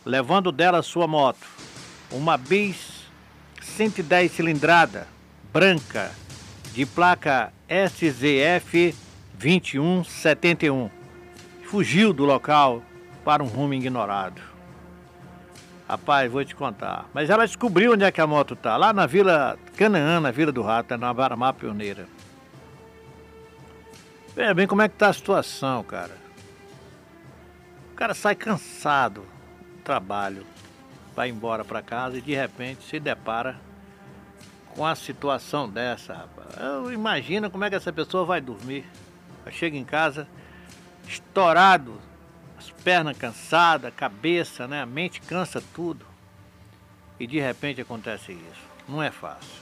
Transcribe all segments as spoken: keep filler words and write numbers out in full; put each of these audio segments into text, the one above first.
levando dela sua moto, uma Bis cento e dez cilindrada, branca, de placa S Z F vinte e um setenta e um. Fugiu do local para um rumo ignorado. Rapaz, vou te contar. Mas ela descobriu onde é que a moto tá. Lá na Vila Canaã, na Vila do Rato, na Baramá Pioneira. Veja bem como é que tá a situação, cara. O cara sai cansado do trabalho, vai embora para casa e de repente se depara com a situação dessa, rapaz. Eu imagino como é que essa pessoa vai dormir. Chega em casa estourado, as pernas cansadas, a cabeça, né? A mente cansa tudo. E de repente acontece isso. Não é fácil.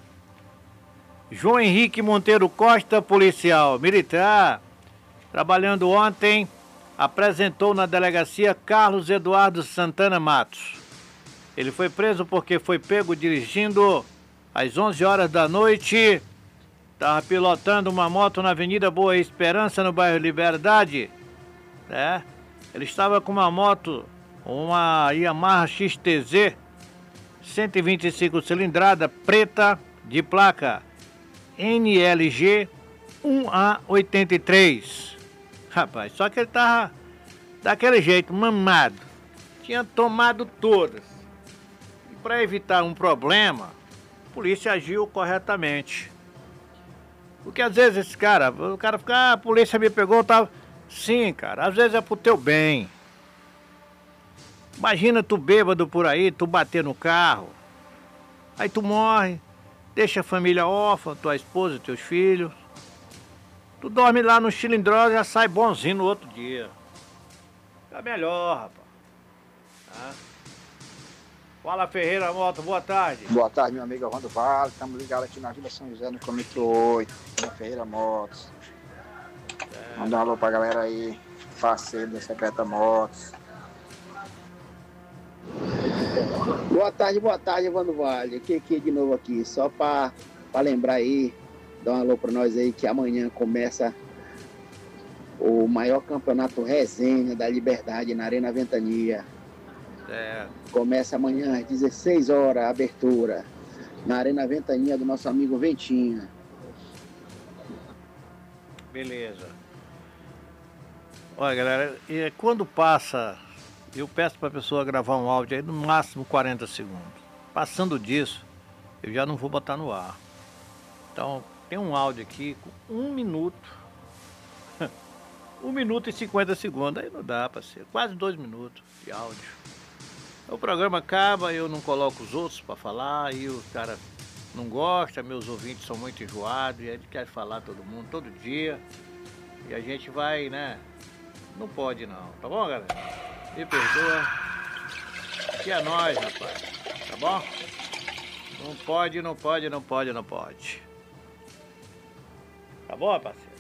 João Henrique Monteiro Costa, policial militar, trabalhando ontem, apresentou na delegacia Carlos Eduardo Santana Matos. Ele foi preso porque foi pego dirigindo às onze horas da noite. Estava pilotando uma moto na Avenida Boa Esperança, no bairro Liberdade. É. Ele estava com uma moto, uma Yamaha X T Z cento e vinte e cinco cilindrada, preta, de placa N L G um A oitenta e três. Rapaz, só que ele tava daquele jeito, mamado. Tinha tomado todas. E para evitar um problema, a polícia agiu corretamente. Porque às vezes esse cara, o cara fica, ah, a polícia me pegou, tava. Sim, cara, às vezes é pro teu bem. Imagina tu bêbado por aí, tu bater no carro. Aí tu morre, deixa a família órfã, tua esposa, teus filhos. Tu dorme lá no cilindró e já sai bonzinho no outro dia. Fica melhor, rapaz. Tá? Fala, Ferreira Moto, boa tarde. Boa tarde, meu amigo Evandro Vale. Estamos ligados aqui na Vila São José, no quilômetro oito, na Ferreira Motos. É. Mandar um alô pra galera aí, parceiro da Secreta Motos. Boa tarde, boa tarde, Evandro Vale. Aqui, aqui de novo aqui, só pra, pra lembrar aí, dar um alô pra nós aí, que amanhã começa o maior campeonato resenha da Liberdade na Arena Ventania. É. Começa amanhã às dezesseis horas a abertura na Arena Ventania do nosso amigo Ventinha. Beleza. Olha, galera, e quando passa, eu peço para a pessoa gravar um áudio aí no máximo quarenta segundos. Passando disso, eu já não vou botar no ar. Então, tem um áudio aqui com um minuto. um minuto e cinquenta segundos. Aí não dá, parceiro. Quase dois minutos de áudio. O programa acaba, eu não coloco os outros para falar, e o cara não gosta, meus ouvintes são muito enjoados, e a gente quer falar todo mundo, todo dia. E a gente vai, né? Não pode não, tá bom, galera? Me perdoa. Que é nóis, rapaz. Tá bom? Não pode, não pode, não pode, não pode. Tá bom, parceiro?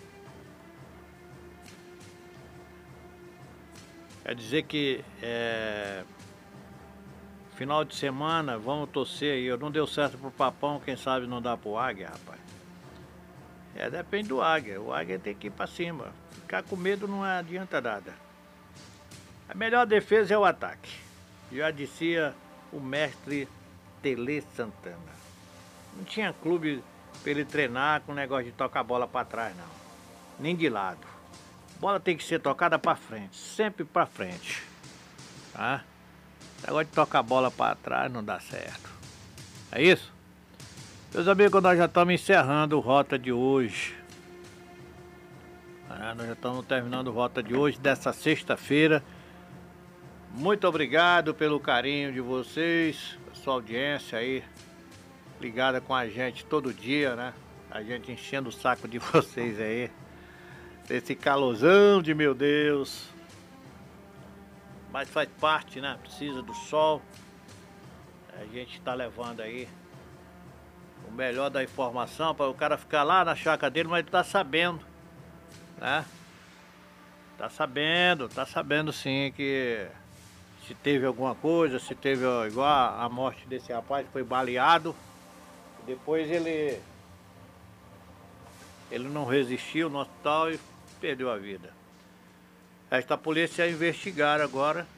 Quer dizer que é... final de semana, vamos torcer aí. Não deu certo pro Papão, quem sabe não dá pro Águia, rapaz. É, depende do Águia. O Águia tem que ir pra cima. Ficar com medo não adianta nada. A melhor defesa é o ataque. Já dizia o mestre Tele Santana. Não tinha clube pra ele treinar com negócio de tocar a bola pra trás, não. Nem de lado. A bola tem que ser tocada pra frente. Sempre pra frente. Tá? Negócio de tocar a bola para trás não dá certo. É isso? Meus amigos, nós já estamos encerrando o Rota de hoje. Ah, nós já estamos terminando o Rota de hoje, dessa sexta-feira. Muito obrigado pelo carinho de vocês, a sua audiência aí, ligada com a gente todo dia, né? A gente enchendo o saco de vocês aí. Esse calorzão de meu Deus. Mas faz parte, né? Precisa do sol. A gente está levando aí o melhor da informação para o cara ficar lá na chácara dele, mas ele tá sabendo, né? Tá sabendo, tá sabendo sim que se teve alguma coisa, se teve igual a morte desse rapaz que foi baleado. Depois ele ele não resistiu no hospital e perdeu a vida. Esta polícia vai investigar agora